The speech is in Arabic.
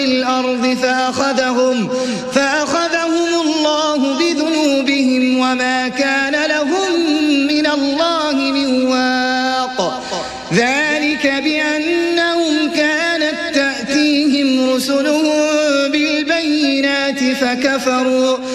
الأرض فأخذهم الله بذنوبهم وما كان لهم من الله من واق. ذلك بأنهم كانت تأتيهم رسلهم بالبينات فكفروا